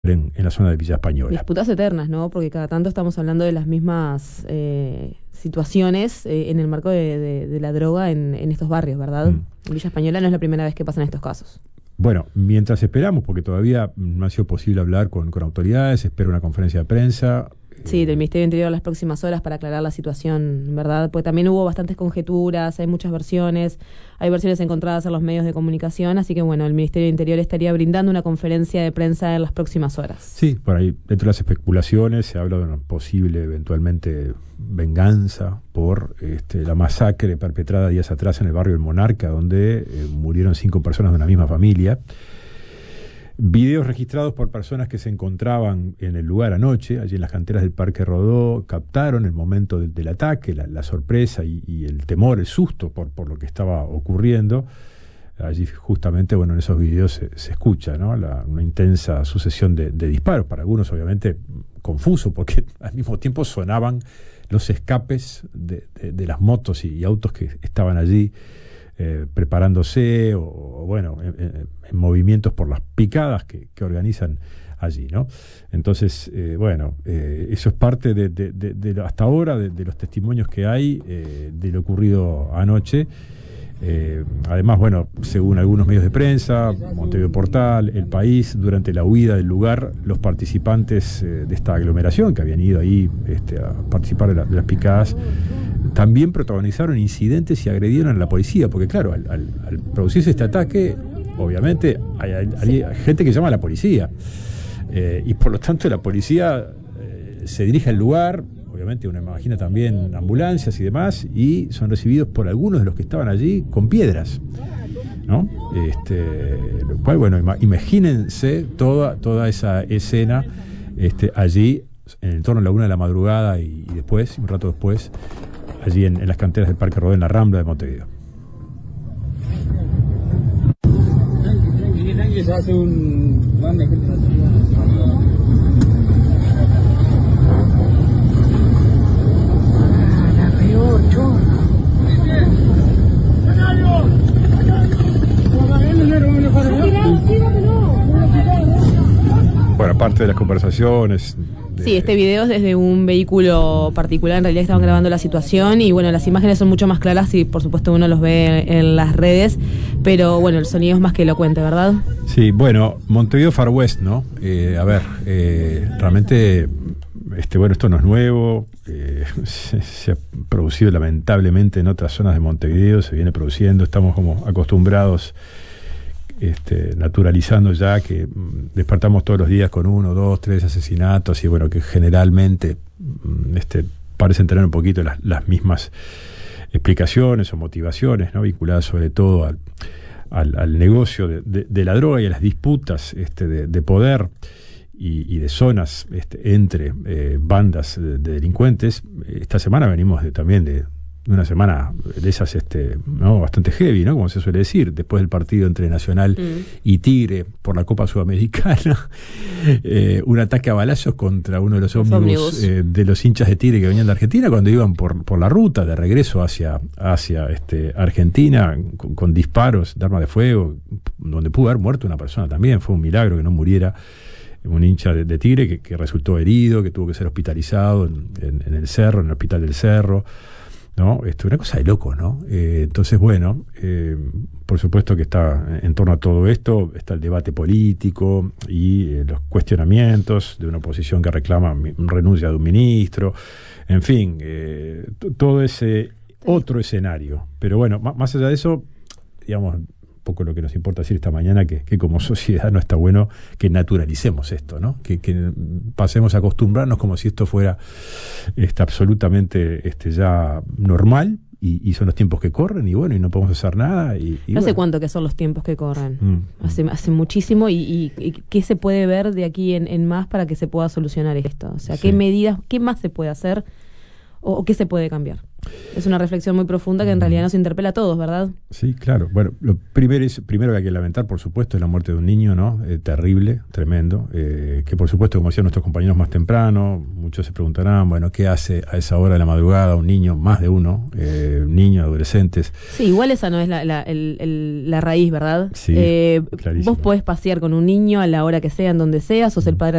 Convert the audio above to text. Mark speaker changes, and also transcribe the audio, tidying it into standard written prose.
Speaker 1: en la zona de Villa Española.
Speaker 2: Disputas eternas, ¿no? Porque cada tanto estamos hablando de las mismas situaciones en el marco de la droga en estos barrios, ¿verdad? En Villa Española no es la primera vez que pasan estos casos.
Speaker 1: Bueno, mientras esperamos, porque todavía no ha sido posible hablar con autoridades, espero una conferencia de prensa.
Speaker 2: Sí, del Ministerio del Interior en las próximas horas para aclarar la situación, ¿verdad? Pues también hubo bastantes conjeturas, hay muchas versiones, hay versiones encontradas en los medios de comunicación, así que bueno, el Ministerio del Interior estaría brindando una conferencia de prensa en las próximas horas.
Speaker 1: Sí, por ahí, dentro de las especulaciones, se habla de una posible, eventualmente, venganza por la masacre perpetrada días atrás en el barrio El Monarca, donde murieron 5 personas de una misma familia. Videos registrados por personas que se encontraban en el lugar anoche, allí en las canteras del Parque Rodó, captaron el momento del ataque, la sorpresa y el temor, el susto por lo que estaba ocurriendo. Allí justamente, bueno, en esos videos se escucha, ¿no? Una intensa sucesión de disparos, para algunos obviamente confuso, porque al mismo tiempo sonaban los escapes de las motos y autos que estaban allí preparándose o bueno, en movimientos por las picadas que organizan allí, ¿no? Entonces, bueno, eso es parte de hasta ahora de los testimonios que hay de lo ocurrido anoche. Además, bueno, según algunos medios de prensa, Montevideo Portal, El País, durante la huida del lugar, los participantes de esta aglomeración que habían ido ahí a participar de las picadas, también protagonizaron incidentes y agredieron a la policía, porque claro, al producirse este ataque, obviamente hay gente que llama a la policía, y por lo tanto la policía se dirige al lugar. Obviamente uno imagina también ambulancias y demás, y son recibidos por algunos de los que estaban allí con piedras, ¿no? Lo cual, bueno, imagínense toda esa escena allí en torno a la 1 de la madrugada y después, un rato después, allí en las canteras del Parque Rodó, en la Rambla de Montevideo.
Speaker 3: Se hace un...
Speaker 1: Bueno, aparte de las conversaciones...
Speaker 2: Sí, este video es desde un vehículo particular, en realidad estaban grabando la situación y bueno, las imágenes son mucho más claras y por supuesto uno los ve en las redes, pero bueno, el sonido es más que elocuente, ¿verdad?
Speaker 1: Sí, bueno, Montevideo Far West, ¿no? Realmente, bueno, esto no es nuevo, se ha producido lamentablemente en otras zonas de Montevideo, se viene produciendo, estamos como acostumbrados, naturalizando ya que despertamos todos los días con 1, 2, 3 asesinatos y bueno, que generalmente parecen tener un poquito las mismas explicaciones o motivaciones, ¿no? Vinculadas sobre todo al negocio de la droga y a las disputas de poder y de zonas entre bandas de delincuentes. Esta semana venimos también de una semana de esas ¿no? Bastante heavy, ¿no? Como se suele decir, después del partido entre Nacional y Tigre por la Copa Sudamericana, un ataque a balazos contra uno de los ómnibus de los hinchas de Tigre que venían de Argentina cuando iban por la ruta de regreso hacia Argentina con disparos de arma de fuego, donde pudo haber muerto una persona también. Fue un milagro que no muriera un hincha de Tigre que resultó herido, que tuvo que ser hospitalizado en el Cerro, en el Hospital del Cerro, ¿no? Una cosa de loco, ¿no? Entonces, bueno, por supuesto que está en torno a todo esto, está el debate político y los cuestionamientos de una oposición que reclama renuncia de un ministro, en fin, todo ese otro escenario. Pero bueno, más allá de eso, digamos, un poco lo que nos importa decir esta mañana, que como sociedad no está bueno que naturalicemos esto, ¿no? Que pasemos a acostumbrarnos como si esto fuera absolutamente ya normal, y son los tiempos que corren, y bueno, y no podemos hacer nada. ¿Hace
Speaker 2: bueno, cuánto que son los tiempos que corren? Hace muchísimo, y ¿qué se puede ver de aquí en más para que se pueda solucionar esto? O sea, ¿qué medidas, qué más se puede hacer o qué se puede cambiar? Es una reflexión muy profunda que en realidad nos interpela a todos, ¿verdad?
Speaker 1: Sí, claro. Bueno, lo primero que hay que lamentar, por supuesto, es la muerte de un niño, ¿no? Terrible, tremendo, que por supuesto, como decían nuestros compañeros más temprano, muchos se preguntarán, bueno, ¿qué hace a esa hora de la madrugada un niño, más de uno, niños, adolescentes?
Speaker 2: Sí, igual esa no es la raíz, ¿verdad?
Speaker 1: Sí,
Speaker 2: vos podés pasear con un niño a la hora que sea, en donde sea, sos el padre